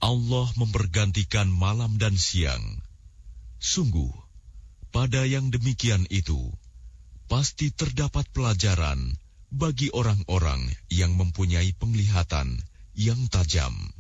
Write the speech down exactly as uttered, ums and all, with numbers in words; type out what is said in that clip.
Allah mempergantikan malam dan siang. Sungguh, pada yang demikian itu, pasti terdapat pelajaran bagi orang-orang yang mempunyai penglihatan yang tajam.